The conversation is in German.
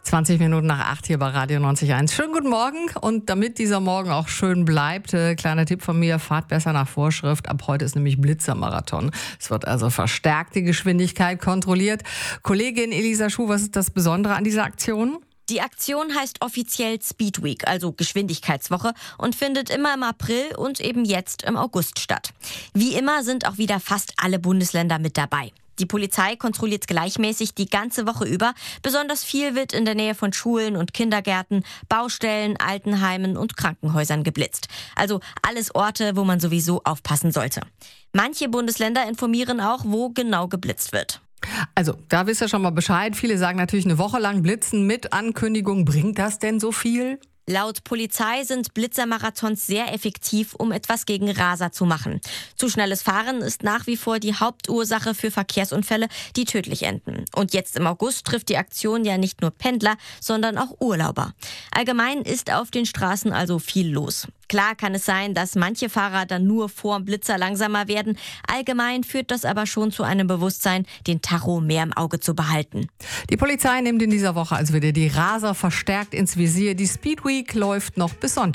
20 Minuten nach 8 hier bei Radio 90.1. Schönen guten Morgen, und damit dieser Morgen auch schön bleibt, kleiner Tipp von mir, fahrt besser nach Vorschrift. Ab heute ist nämlich Blitzermarathon. Es wird also verstärkt die Geschwindigkeit kontrolliert. Kollegin Elisa Schuh, was ist das Besondere an dieser Aktion? Die Aktion heißt offiziell Speed Week, also Geschwindigkeitswoche, und findet immer im April und eben jetzt im August statt. Wie immer sind auch wieder fast alle Bundesländer mit dabei. Die Polizei kontrolliert gleichmäßig die ganze Woche über. Besonders viel wird in der Nähe von Schulen und Kindergärten, Baustellen, Altenheimen und Krankenhäusern geblitzt. Also alles Orte, wo man sowieso aufpassen sollte. Manche Bundesländer informieren auch, wo genau geblitzt wird. Also, da wisst ihr schon mal Bescheid. Viele sagen natürlich, eine Woche lang blitzen mit Ankündigung. Bringt das denn so viel? Laut Polizei sind Blitzermarathons sehr effektiv, um etwas gegen Raser zu machen. Zu schnelles Fahren ist nach wie vor die Hauptursache für Verkehrsunfälle, die tödlich enden. Und jetzt im August trifft die Aktion ja nicht nur Pendler, sondern auch Urlauber. Allgemein ist auf den Straßen also viel los. Klar kann es sein, dass manche Fahrer dann nur vorm Blitzer langsamer werden. Allgemein führt das aber schon zu einem Bewusstsein, den Tacho mehr im Auge zu behalten. Die Polizei nimmt in dieser Woche also wieder die Raser verstärkt ins Visier. Die Speed Week läuft noch bis Sonntag.